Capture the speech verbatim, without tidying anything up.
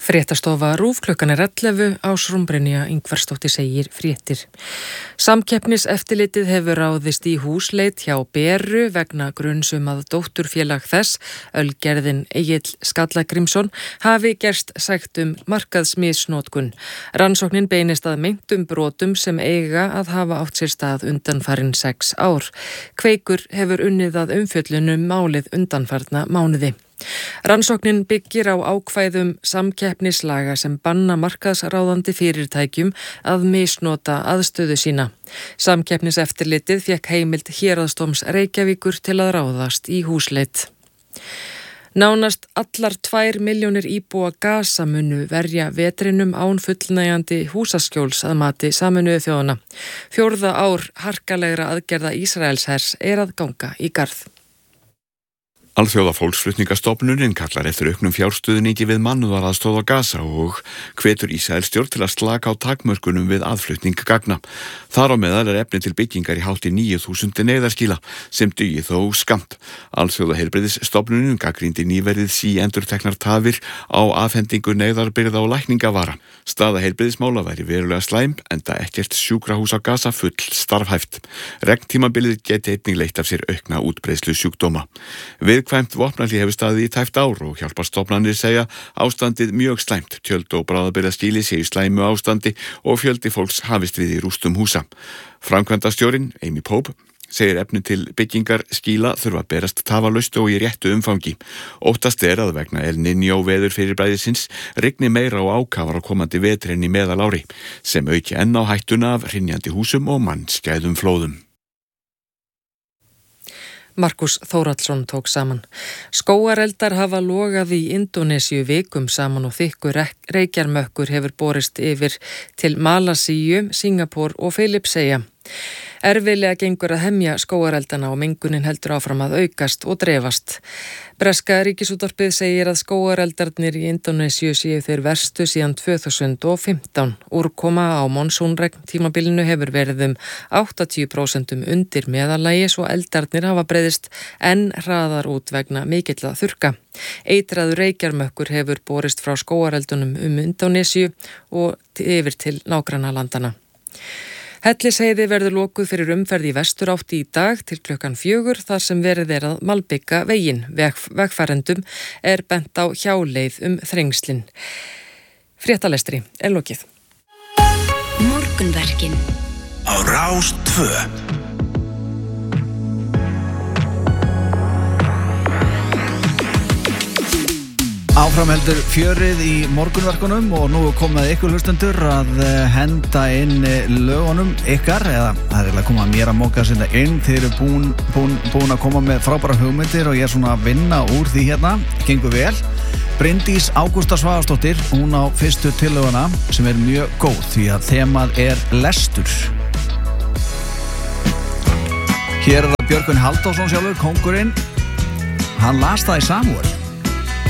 Fréttastofa RÚV klukkan er ellefu, Ásrún Brynja Ingvarsdóttir segir fréttir. Samkeppniseftirlitið hefur ráðist í húsleit hjá Beru vegna gruns um að dótturfélag þess, Ölgerðin Egill Skallagrímsson, hafi gerst sekt um markaðsmisnotkun. Rannsóknin beinist að meintum brotum sem eiga að hafa átt sér stað undanfarin sex ár. Kveikur hefur unnið að umfjöllunum málið undanfarna mánuði. Rannsóknin byggir á ákvæðum samkeppnislaga sem banna markaðsráðandi fyrirtækjum að misnota aðstöðu sína. Samkeppniseftirlitið fékk heimild Héraðsdóms Reykjavíkur til að ráðast í húsleit. Nánast allar tvær milljónir íbúa Gaza munu verja vetrinum án fullnægjandi húsaskjóls að mati Sameinuðu þjóðanna. Fjórða ár harkalegra aðgerða Ísraelshers er að ganga í garð. Alþjóða fólksflutningastofnunin kallar eftir auknum fjárstuðningi við mannúðaraðstoð á Gaza og hvetur Ísraelsstjórn til að slaka á takmörkunum við aðflutning gagna. Þar á meðal er efni til byggingar í hátt í níu þúsund neyðarskýla sem dugi þó skammt. Alþjóða heilbrigðisstofnunin gagnrýndi nýverið síendurteknar tafir á afhendingu neyðarbirgða og lækningavara. Staða heilbrigðismála væri verulega slæm enda ekkert sjúkrahús á Gaza full starfhæft. Regntímabilið geti einnig leitt af sér aukna útbreiðslu sjúkdóma. Viðkvæmt vopnahlé hefur staðið í tæpt ár og hjálparstofnanir segja ástandið mjög slæmt. Tjöld og bráðabirgðaskýli séu í slæmu ástandi og fjöldi fólks hafist við í rústum húsa. Framkvæmdastjórinn Amy Pope segir efni til byggingar skýla þurfa að berast tafarlaust og í réttu umfangi. Óttast er að vegna El Niño veður fyrirbræðisins rigni meira og ákafar á komandi vetri en í meðalári sem auki enn á hættuna af hrynjandi húsum og mannskæðum flóðum. Markus Þórhallsson tók saman. Skógareldar hafa logað í Indónesíu vikum saman og þykkur reykjarmökkur hefur borist yfir til Malasíu, Singapúr og Filippseyja. Erfiðlega gengur að hemja skógareldana og mengunin heldur áfram að aukast og dreifast. Breska Ríkisútvarpið segir að skógareldarnir í Indónesíu séu þeir verstu síðan tvö þúsund og fimmtán. Úrkoma á monsúnregn tímabilinu hefur verið um áttatíu prósent undir meðallagi svo eldarnir hafa breiðist enn hraðar út vegna mikilla þurrka. Eitraður reykjarmökkur hefur borist frá skógareldunum um Indónesíu og yfir til nágrannalandana. Hellisheiði verður lokuð fyrir umferð í vesturátt í dag til klukkan fjögur þar sem verið er að malbika veginn. Veg, vegfarendum er bent á hjáleið um þrengslin. Fréttalestri er lokið. Morgunverkin á Rás tvö. Áframheldur fjörið í morgunverkunum og nú er komið ykkur hlustendur að henda inn lögunum ykkar eða það er að koma mér að móka að senda inn. Þið eru búin, búin, búin að koma með frábæra hugmyndir og ég er svona að vinna úr því hérna. Gengur vel. Bryndís Ágústa Svavarsdóttir, hún á fyrstu tillöguna sem er mjög góð því að þemað er lestur. Hér er það Björgvin Halldórsson sjálfur, kóngurinn. Hann las það í Samúel.